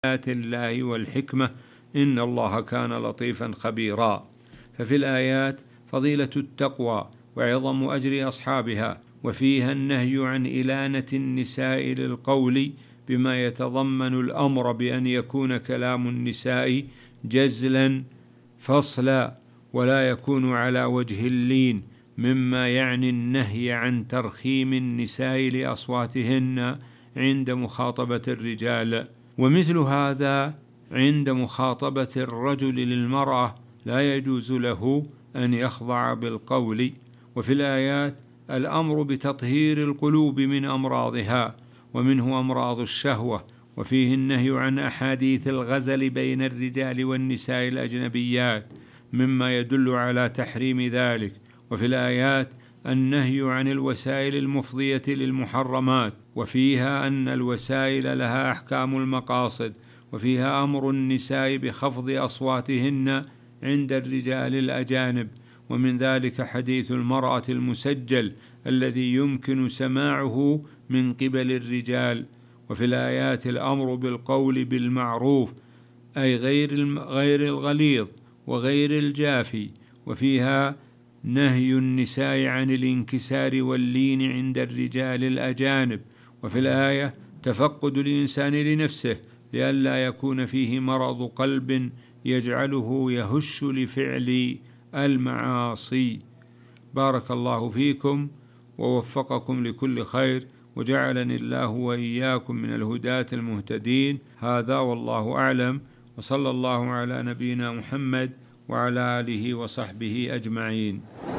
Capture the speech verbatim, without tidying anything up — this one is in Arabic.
آيات الله والحكمة إن الله كان لطيفا خبيرا. ففي الآيات فضيلة التقوى وعظم أجر أصحابها، وفيها النهي عن إلانة النساء للقول بما يتضمن الأمر بأن يكون كلام النساء جزلا فصلا ولا يكون على وجه اللين، مما يعني النهي عن ترخيم النساء لأصواتهن عند مخاطبة الرجال. ومثل هذا عند مخاطبة الرجل للمرأة لا يجوز له أن يخضع بالقول. وفي الآيات الأمر بتطهير القلوب من أمراضها، ومنه أمراض الشهوة، وفيه النهي عن أحاديث الغزل بين الرجال والنساء الأجنبيات مما يدل على تحريم ذلك. وفي الآيات النهي عن الوسائل المفضية للمحرمات، وفيها أن الوسائل لها أحكام المقاصد، وفيها أمر النساء بخفض أصواتهن عند الرجال الأجانب، ومن ذلك حديث المرأة المسجل الذي يمكن سماعه من قبل الرجال. وفي الآيات الأمر بالقول بالمعروف أي غير غير الغليظ وغير الجافي، وفيها نهي النساء عن الانكسار واللين عند الرجال الأجانب. وفي الآية تفقد الإنسان لنفسه لئلا يكون فيه مرض قلب يجعله يهش لفعل المعاصي. بارك الله فيكم ووفقكم لكل خير، وجعلني الله وإياكم من الهداة المهتدين. هذا والله أعلم، وصلى الله على نبينا محمد وعلى آله وصحبه أجمعين.